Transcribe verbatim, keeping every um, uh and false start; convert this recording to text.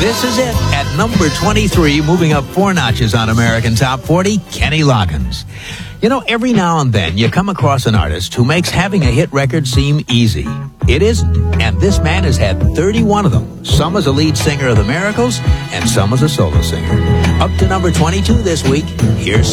This is it. At number twenty-three, moving up four notches on American Top forty, Kenny Loggins. You know, every now and then you come across an artist who makes having a hit record seem easy. It isn't, and this man has had thirty-one of them, some as a lead singer of the Miracles and some as a solo singer. Up to number twenty-two this week, here's